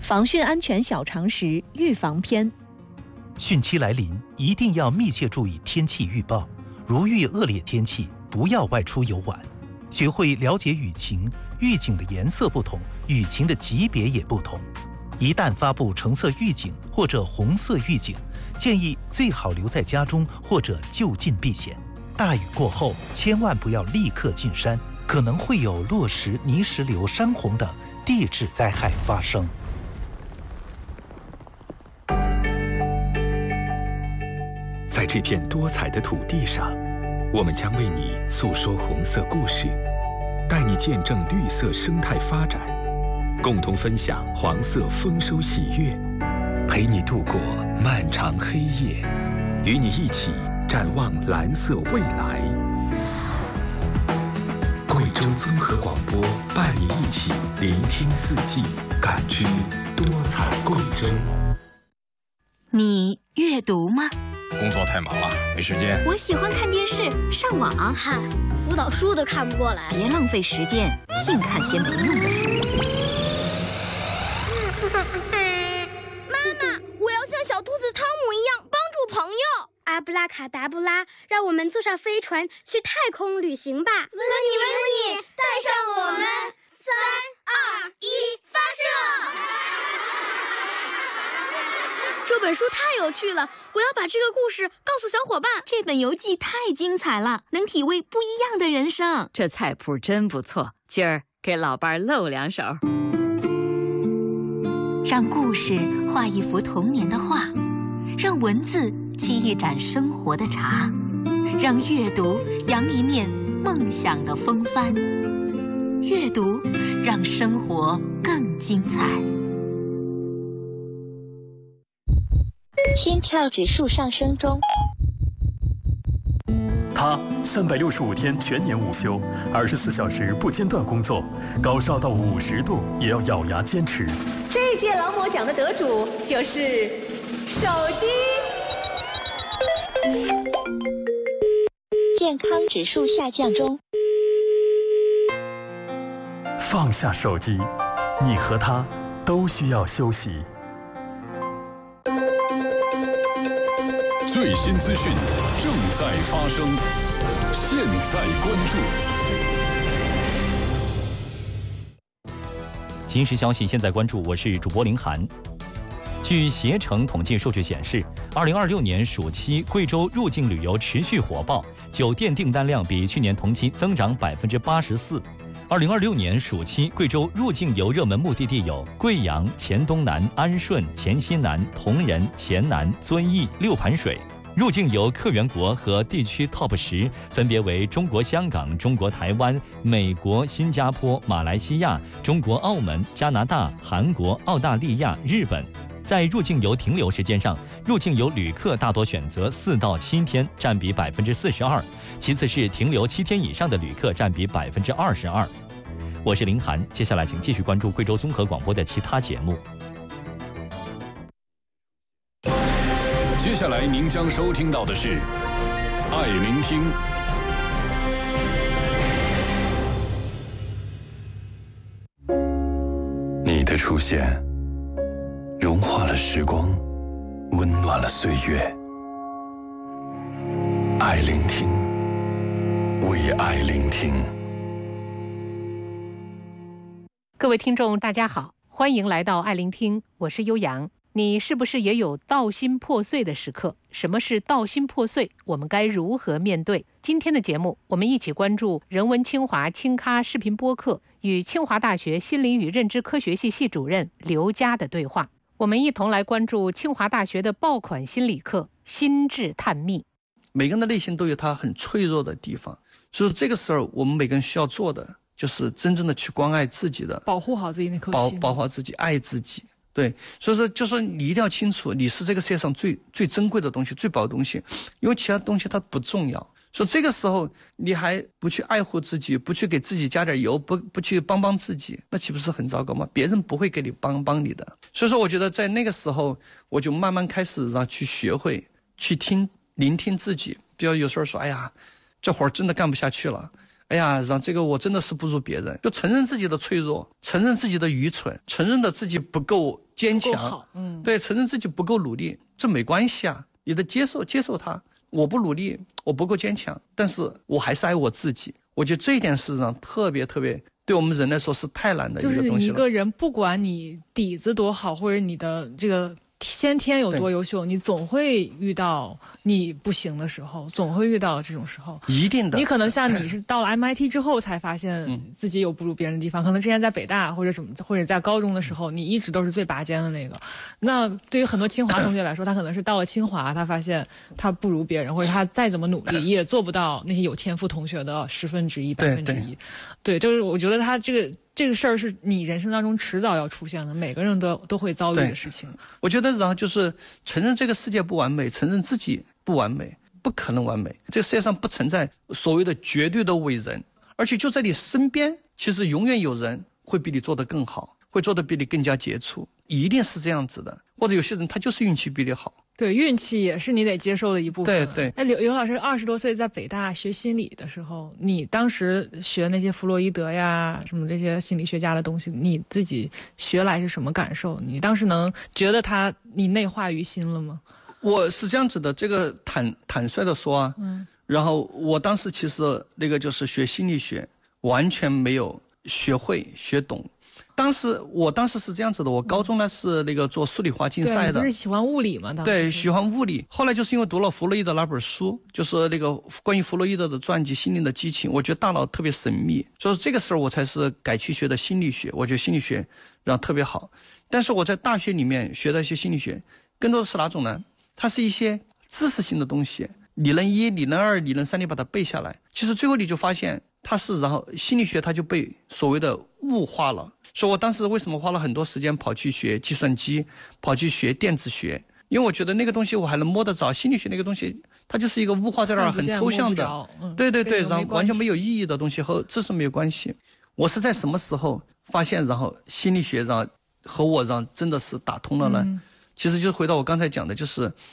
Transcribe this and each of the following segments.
防汛安全小常识预防篇。 汛期来临，一定要密切注意天气预报，如遇恶劣天气，不要外出游玩。学会了解雨情，预警的颜色不同，雨情的级别也不同。一旦发布橙色预警或者红色预警，建议最好留在家中或者就近避险。大雨过后，千万不要立刻进山，可能会有落石、泥石流、山洪等地质灾害发生。 在这片多彩的土地上，我们将为你诉说红色故事，带你见证绿色生态发展，共同分享黄色丰收喜悦，陪你度过漫长黑夜，与你一起展望蓝色未来。贵州综合广播伴你一起聆听四季，感知多彩贵州。 你阅读吗？ 工作太忙了，没时间。 我喜欢看电视、上网。 嗨，辅导书都看不过来。 别浪费时间，净看些没用的书。 妈妈，我要像小兔子汤姆一样帮助朋友。阿布拉卡达布拉，让我们坐上飞船去太空旅行吧！温妮，带上我们！3、2、1，发射！ 这本书太有趣了，我要把这个故事告诉小伙伴。这本游记太精彩了，能体味不一样的人生。 这菜谱真不错，今儿给老伴儿露2手。 让故事画一幅童年的画，让文字沏一盏生活的茶，让阅读扬一面梦想的风帆。阅读让生活更精彩。 心跳指数上升中。 他365天全年无休，24小时不间断工作，高烧到50度也要咬牙坚持。 这届劳模奖的得主就是手机。 健康指数下降中。 放下手机，你和他都需要休息。 最新资讯正在发生，现在关注。今时消息，现在关注，我是主播林涵。据携程统计数据显示，2026年暑期贵州入境旅游持续火爆，酒店订单量比去年同期增长84%。2026年暑期贵州入境游热门目的地有贵阳、黔东南、安顺、黔西南、铜仁、黔南、遵义、六盘水。入境游客源国和地区 TOP 10分别为中国香港、中国台湾、美国、新加坡、马来西亚、中国澳门、加拿大、韩国、澳大利亚、日本。在入境游停留时间上，入境游旅客大多选择4到7天，占比42%，其次是停留7天以上的旅客，占比22%。我是林涵，接下来请继续关注贵州综合广播的其他节目。 接下来您将收听到的是《爱聆听》。 你的出现融化了时光，温暖了岁月。爱聆听，为爱聆听。 各位听众大家好，欢迎来到爱聆听，我是悠扬。你是不是也有道心破碎的时刻？什么是道心破碎？我们该如何面对？今天的节目，我们一起关注人文清华清咖视频播客与清华大学心理与认知科学系系主任刘佳的对话。我们一同来关注清华大学的爆款心理课心智探秘。 每个人的内心都有他很脆弱的地方，所以这个时候我们每个人需要做的就是真正的去关爱自己的， 保护好自己那颗心， 保护好自己，爱自己。对，所以说就是你一定要清楚，你是这个世界上最珍贵的东西，最宝的东西，因为其他东西它不重要。所以这个时候你还不去爱护自己，不去给自己加点油，不去帮自己，那岂不是很糟糕吗？别人不会给你帮你的。所以说我觉得在那个时候我就慢慢开始去学会去聆听自己。比如有时候说，哎呀这活儿真的干不下去了，哎呀让这个我真的是不如别人，就承认自己的脆弱，承认自己的愚蠢，承认的自己不够坚强，对，承认自己不够努力，这没关系啊，你得接受它。我不努力，我不够坚强，但是我还是爱我自己。我觉得这一点事实上特别对我们人来说是太难的一个东西了。 就是一个人，不管你底子多好，或者你的这个先天有多优秀，你总会遇到你不行的时候，总会遇到这种时候。 一定的。 你可能像你是到了 MIT 之后才发现自己有不如别人的地方，可能之前在北大或者什么，或者在高中的时候，你一直都是最拔尖的那个。那对于很多清华同学来说，他可能是到了清华，他发现他不如别人，或者他再怎么努力也做不到那些有天赋同学的1/10、1%。对，就是我觉得他这个事儿是你人生当中迟早要出现的，每个人都会遭遇的事情。 我觉得然后就是承认这个世界不完美，承认自己不完美，不可能完美。这个世界上不存在所谓的绝对的伟人，而且就在你身边，其实永远有人会比你做得更好，会做得比你更加杰出，一定是这样子的。或者有些人他就是运气比你好。 对，运气也是你得接受的一部分。 对。 那刘老师20多岁在北大学心理的时候，你当时学那些弗洛伊德呀，什么这些心理学家的东西，你自己学来是什么感受？你当时能觉得你内化于心了吗？ 我是这样子的，这个坦率的说啊，然后我当时其实那个就是学心理学，完全没有学会学懂。我当时是这样子的，我高中呢是那个做数理化竞赛的。 对，你不是喜欢物理吗？ 对，喜欢物理。后来就是因为读了弗洛伊德那本书，就是那个关于弗洛伊德的传记《心灵的激情》，我觉得大脑特别神秘，所以这个时候我才是改去学的心理学。我觉得心理学然后特别好，但是我在大学里面学的一些心理学，更多的是哪种呢？它是一些知识性的东西，理论1、理论2、理论3，你把它背下来，其实最后你就发现它是，然后心理学它就被所谓的物化了。所以我当时为什么花了很多时间跑去学计算机，跑去学电子学，因为我觉得那个东西我还能摸得着，心理学那个东西它就是一个物化在那儿很抽象的，对，然后完全没有意义的东西，和知识没有关系。我是在什么时候发现然后心理学然后和我让真的是打通了呢？其实就回到我刚才讲的，就是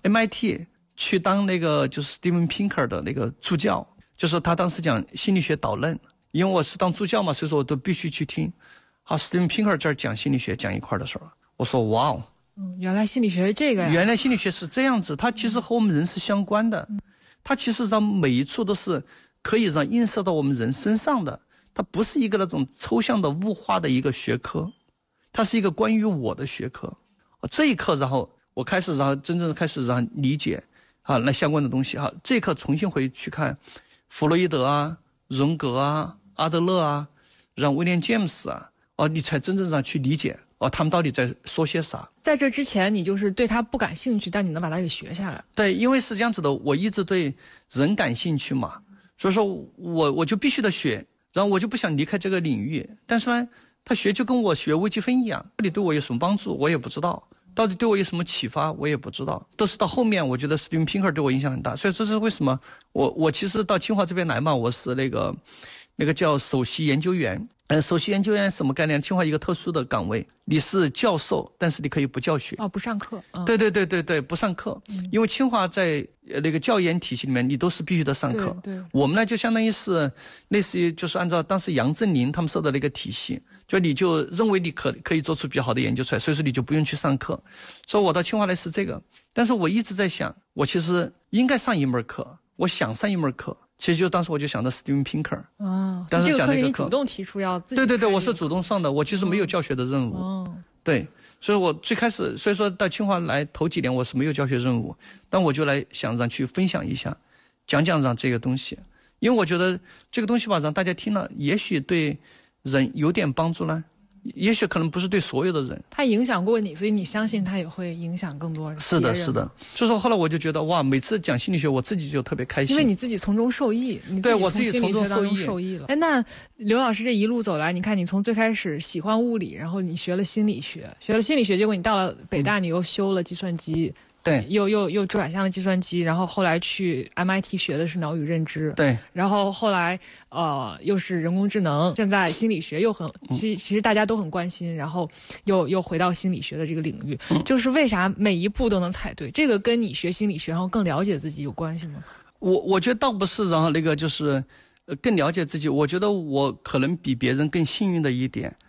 MIT 去当那个就是 Steven Pinker 的那个助教，就是他当时讲心理学导论，因为我是当助教嘛，所以说我都必须去听。Steven Pinker 这儿讲心理学讲一块的时候，我说哇哦， 原来心理学是这个呀！ 原来心理学是这样子，它其实和我们人是相关的，它其实让每一处都是可以让映射到我们人身上的，它不是一个那种抽象的物化的一个学科，它是一个关于我的学科。这一刻，然后我开始，然后真正开始然后理解那相关的东西这一刻重新回去看弗洛伊德啊、荣格啊、阿德勒啊，让威廉詹姆斯你才真正上去理解他们到底在说些啥。 在这之前你就是对他不感兴趣，但你能把它给学下来。 对，因为是这样子的，我一直对人感兴趣嘛，所以说我就必须得学，然后我就不想离开这个领域。但是呢，他学就跟我学微积分一样，到底对我有什么帮助我也不知道，到底对我有什么启发我也不知道，都是到后面我觉得 Steven Pinker 对我影响很大。所以这是为什么我其实到清华这边来嘛，我是那个叫首席研究员。首席研究员什么概念？清华一个特殊的岗位，你是教授，但是你可以不教学不上课。 对，不上课，因为清华在那个教研体系里面，你都是必须得上课。 对， 我们呢就相当于是类似于就是按照当时杨振宁他们设的那个体系，就你就认为你可以做出比较好的研究出来，所以说你就不用去上课。所以我到清华来是这个，但是我一直在想，我其实应该上一门课，我想上一门课。其实就当时我就想到 Steven Pinker 当时讲那个课你主动提出要自己对，我是主动上的，我其实没有教学的任务。对，所以我最开始所以说到清华来头几年我是没有教学任务，但我就来想让去分享一下，讲让这个东西，因为我觉得这个东西吧，让大家听了也许对人有点帮助呢，也许可能不是对所有的人。 他影响过你，所以你相信他也会影响更多人。 是的。所以说后来我就觉得哇，每次讲心理学我自己就特别开心， 因为你自己从中受益。 对，我自己从中受益了。那刘老师这一路走来，你看你从最开始喜欢物理，然后你学了心理学，结果你到了北大，你又修了计算机。 对， 又转向了计算机，然后后来去 MIT 学的是脑与认知， 对， 然后后来又是人工智能，现在心理学又很其实大家都很关心，然后又回到心理学的这个领域，就是为啥每一步都能踩对？这个跟你学心理学然后更了解自己有关系吗？ 我觉得倒不是，然后那个就是更了解自己，我觉得我可能比别人更幸运的一点，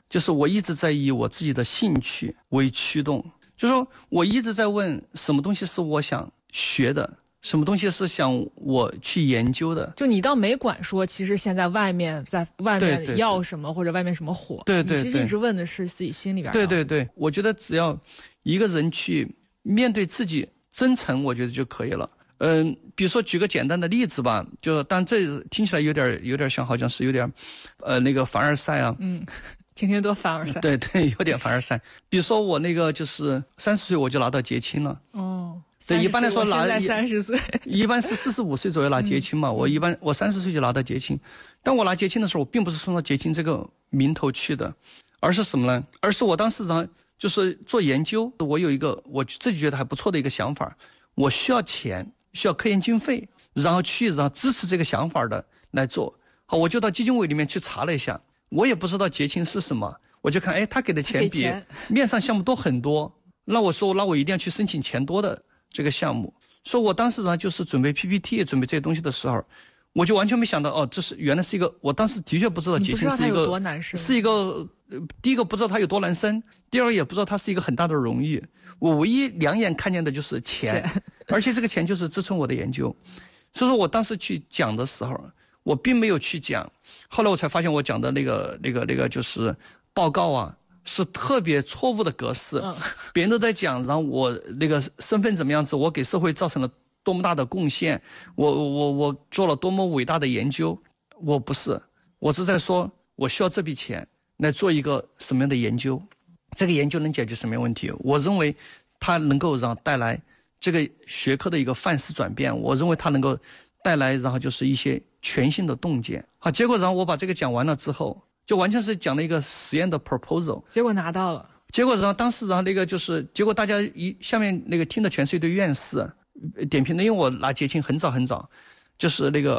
就是我一直在以我自己的兴趣为驱动，就是说我一直在问什么东西是我想学的，什么东西是想我去研究的。 就你倒没管说，其实现在外面要什么，或者外面什么火。 对， 你其实一直问的是自己心里边。 对，我觉得只要一个人去面对自己真诚，我觉得就可以了。比如说举个简单的例子吧，就但这听起来有点像，好像是有点那个凡尔赛啊。 天天都凡尔赛。 对，有点凡尔赛。比如说我那个就是30岁我就拿到结亲了。对，一般来说拿30岁， 一般是45岁左右拿结亲嘛。我30岁就拿到结亲，但我拿结亲的时候，我并不是冲着结亲这个名头去的，而是什么呢？而是我当时就是做研究，我有一个我自己觉得还不错的一个想法，我需要钱，需要科研经费，然后支持这个想法的来做。好，我就到基金委里面去查了一下，我也不知道结亲是什么，我就看，他给的钱比面上项目多很多，那我说，那我一定要去申请钱多的这个项目。所以我当时就是准备 PPT 准备这些东西的时候，我就完全没想到，这是原来是一个，我当时的确不知道结亲是一个第一个不知道它有多难生，第二也不知道它是一个很大的荣誉。我唯一两眼看见的就是钱，而且这个钱就是支撑我的研究。所以说我当时去讲的时候，我并没有去讲，后来我才发现我讲的那个就是报告啊，是特别错误的格式。别人都在讲，然后我那个身份怎么样子，我给社会造成了多么大的贡献，我做了多么伟大的研究。我不是，我是在说我需要这笔钱来做一个什么样的研究，这个研究能解决什么样问题，我认为它能够带来这个学科的一个范式转变，我认为它能够带来然后就是一些全新的洞见。好，结果然后我把这个讲完了之后，就完全是讲了一个实验的 proposal， 结果拿到了。 结果然后当时然后那个就是结果大家下面那个听的全是一堆院士点评的，因为我拿结亲很早很早，就是那个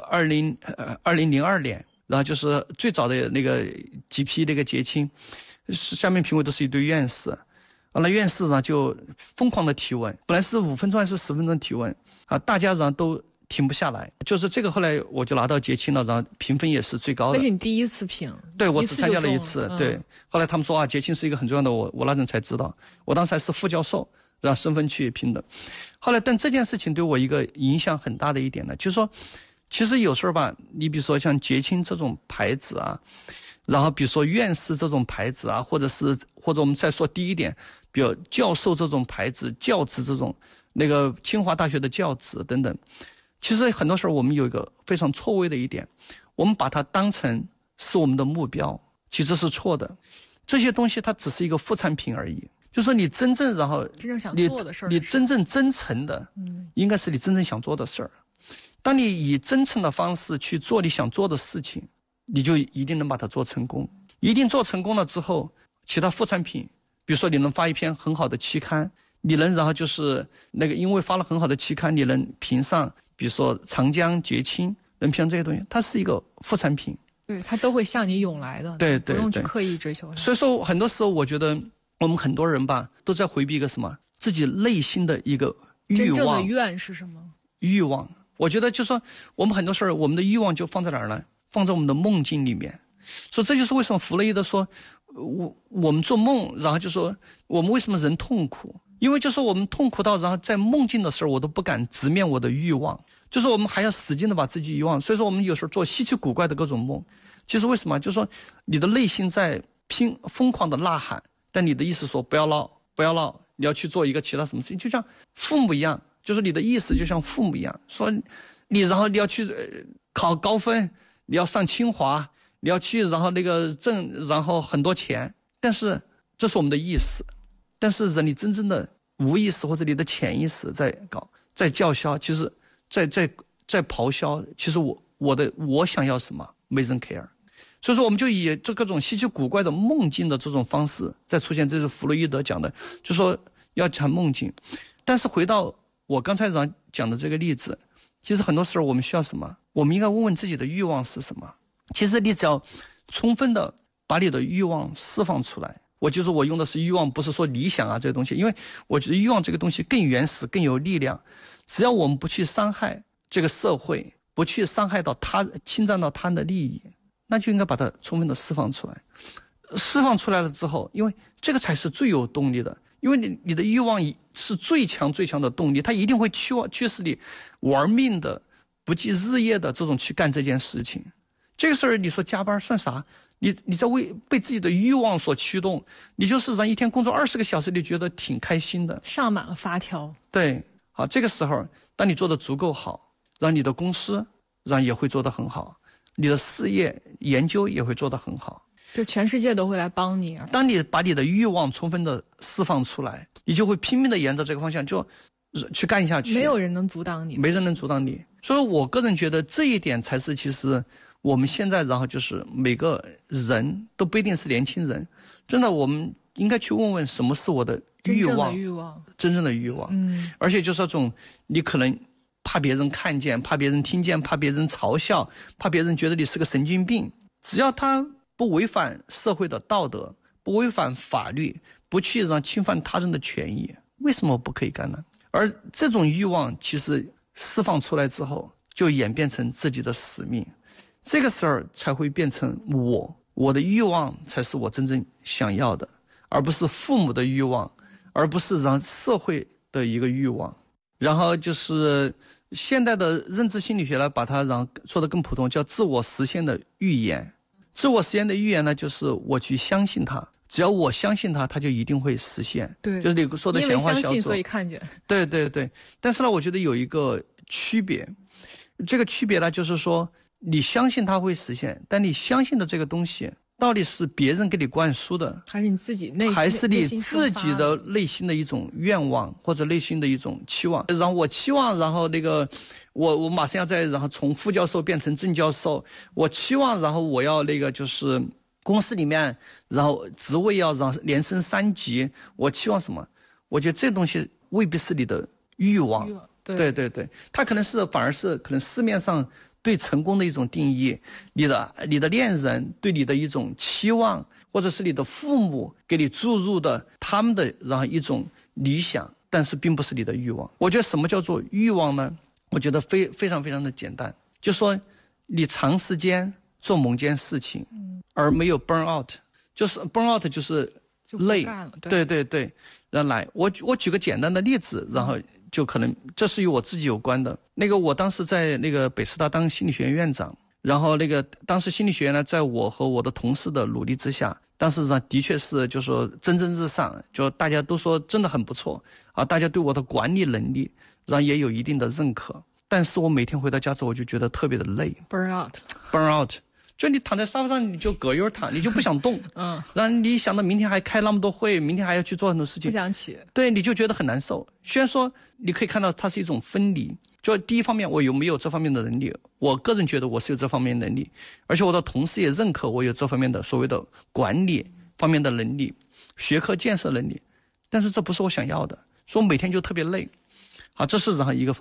2002年，然后就是最早的那个几批那个结亲，下面评委都是一堆院士。那院士呢就疯狂的提问，本来是5分钟还是10分钟提问啊，大家然后都停不下来。就是这个后来我就拿到结亲了，然后评分也是最高的。 那是你第一次评？ 对，我只参加了一次。对，后来他们说结亲是一个很重要的，我那阵才知道，我当时还是副教授，让身份去评的。后来但这件事情对我一个影响很大的一点呢，就是说其实有时候吧，你比如说像结亲这种牌子啊，然后比如说院士这种牌子啊，或者我们再说低一点，比如教授这种牌子，教职这种那个清华大学的教职等等，其实很多时候我们有一个非常错位的一点，我们把它当成是我们的目标，其实是错的。这些东西它只是一个副产品而已，就是说你真正想做的事儿， 你真正真诚的，应该是你真正想做的事儿。当你以真诚的方式去做你想做的事情，你就一定能把它做成功。一定做成功了之后，其他副产品，比如说你能发一篇很好的期刊，你能然后就是那个因为发了很好的期刊，你能评上，比如说长江结亲，能评上这些东西，它是一个副产品。 对，它都会向你涌来的。 对， 不用去刻意追求。 所以说很多时候我觉得我们很多人吧都在回避一个什么，自己内心的一个欲望。 真正的愿是什么？ 欲望。我觉得就是说我们很多事儿，我们的欲望就放在哪儿呢？放在我们的梦境里面。所以这就是为什么弗洛伊德说我们做梦，然后就说我们为什么人痛苦，因为就是我们痛苦到然后在梦境的时候我都不敢直面我的欲望，就是我们还要使劲的把自己欲望。所以说我们有时候做稀奇古怪的各种梦，其实为什么就是说你的内心在疯狂的呐喊，但你的意识说不要闹不要闹，你要去做一个其他什么事情，就像父母一样，就是你的意识就像父母一样，说然后你要去考高分，你要上清华，你要去然后那个挣然后很多钱，但是这是我们的意识，但是你真正的无意识或者你的潜意识在叫嚣，其实在咆哮，其实我想要什么没人 care。 所以说我们就以这各种稀奇古怪的梦境的这种方式再出现，这是弗洛伊德讲的，就说要讲梦境。但是回到我刚才讲的这个例子，其实很多时候我们需要什么？我们应该问问自己的欲望是什么。其实你只要充分的把你的欲望释放出来，我用的是欲望，不是说理想啊这个东西，因为我觉得欲望这个东西更原始更有力量。只要我们不去伤害这个社会，不去伤害到他，侵占到他的利益，那就应该把它充分的释放出来。 释放出来了之后，因为这个才是最有动力的，因为你的欲望是最强的动力，它一定会驱使你玩命的、不计日夜的这种去干这件事情。这个事儿你说加班算啥？你在被自己的欲望所驱动，你就是让一天工作20个小时，你觉得挺开心的， 上满了发条。 对，好，这个时候当你做得足够好，让你的公司也会做得很好，你的事业研究也会做得很好， 就全世界都会来帮你。 当你把你的欲望充分的释放出来，你就会拼命的沿着这个方向就去干下去， 没有人能阻挡你， 没人能阻挡你。所以我个人觉得这一点才是其实我们现在就是每个人都不一定是年轻人，真的我们应该去问问什么是我的欲望，真正的欲望。而且就是那种你可能怕别人看见，怕别人听见，怕别人嘲笑，怕别人觉得你是个神经病，只要他不违反社会的道德，不违反法律，不去侵犯他人的权益，为什么不可以干呢？而这种欲望其实释放出来之后，就演变成自己的使命，这个事儿才会变成我的欲望才是我真正想要的，而不是父母的欲望，而不是社会的一个欲望。然后就是现代的认知心理学呢，把它说得更普通，叫自我实现的预言。自我实现的预言呢，就是我去相信它，只要我相信它，它就一定会实现。 对， 就是你说的显化小组。因为相信所以看见。 对对对，但是呢，我觉得有一个区别，这个区别呢，就是说你相信它会实现，但你相信的这个东西到底是别人给你灌输的， 还是你自己还是你自己的内心的一种愿望或者内心的一种期望？然后我期望，然后我马上要从副教授变成正教授，我期望，然后我要就是公司里面，然后职位要连升3级，我期望什么？我觉得这东西未必是你的欲望。对对对，它反而是可能市面上对成功的一种定义，你的恋人对你的一种期望，或者是你的父母给你注入的他们的一种理想，但是并不是你的欲望。我觉得什么叫做欲望呢？我觉得非常非常的简单，就说你长时间做某件事情，而没有 burn out， 就是 burn out 就是累，对对对。然后我举个简单的例子，然后就可能这是与我自己有关的。我当时在北师大当心理学院院长，然后当时心理学院呢，在我和我的同事的努力之下，当时的确是就说蒸蒸日上，就大家都说真的很不错啊，大家对我的管理能力也有一定的认可。但是我每天回到家之后，我就觉得特别的累 ，burn out， 就你躺在沙发上，你就葛优躺，你就不想动，然后你想到明天还开那么多会，明天还要去做很多事情， 不想起， 对，你就觉得很难受。虽然说你可以看到它是一种分离，就第一方面我有没有这方面的能力，我个人觉得我是有这方面的能力，而且我的同事也认可我有这方面的所谓的管理方面的能力、学科建设能力，但是这不是我想要的，所以我每天就特别累。好，这是一个